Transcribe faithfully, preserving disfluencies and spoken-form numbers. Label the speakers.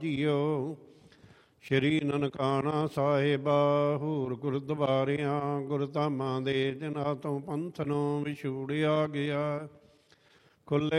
Speaker 1: JIO. ਸ਼੍ਰੀ ਨਨਕਾਣਾ ਸਾਹਿਬਾ ਹੋਰ ਗੁਰਦੁਆਰਿਆਂ ਗੁਰਧਾਮਾਂ ਦੇ ਜਿਨ੍ਹਾਂ ਤੋਂ ਪੰਥ ਨੂੰ ਵਿਛੂੜਿਆ ਗਿਆ। ਖੁੱਲੇ